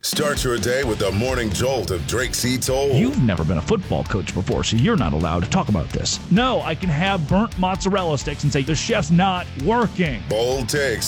Start your day with the morning jolt of Drake C. Toll. You've never been a football coach before, so you're not allowed to talk about this. No, I can have burnt mozzarella sticks and say the chef's not working. Bold takes,